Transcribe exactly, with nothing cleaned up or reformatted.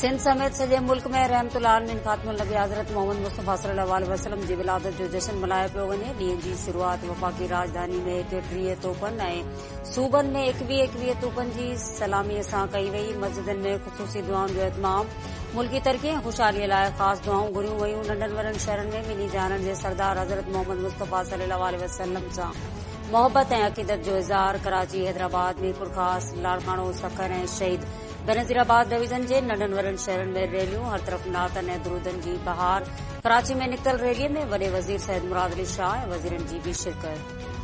सिंध समेत सॼे मुल्क में रहमतुल आलमीन ख़ातमुल नबी हज़रत मोहम्मद मुस्तफ़ा सल्लल्लाहु अलैहि वसल्लम जी विलादत जो जश्न मल्हायो पियो वञे। ॾींहं जी शुरूआत वफ़ाक़ी राजधानी में एकटीह तोपनि ऐं सूबनि में एकवीह एकवीह तोपनि जी सलामीअ सां कई वई। मस्जिदनि में ख़ुसूसी दुआउनि जो इतमाम। मुल्की तरक़ी ऐं ख़ुशहालीअ लाइ ख़ासि दुआऊं घुरियूं वयूं। नंढनि वॾनि शहरनि में ॿिन्ही जाननि जे सरदार हज़रत मोहम्मद मुस्तफ़ा सल्लल्लाहु अलैहि वसल्लम सां मोहबत ऐं अक़ीदत जो इज़हार। कराची, हैदराबाद, मीरपुर ख़ास, लाड़काणो, सखर ऐं शहीद बेनज़ीराबाद डिवीज़न जे नंढनि वॾनि शहरनि में रैलियूं। हर तरफ़ नातनि ऐं दुरूदनि जी बहार। कराची में निकितल रैलीअ में वॾे वज़ीर सैयद मुराद अली शाह ऐं वज़ीरनि जी बि शिरकत।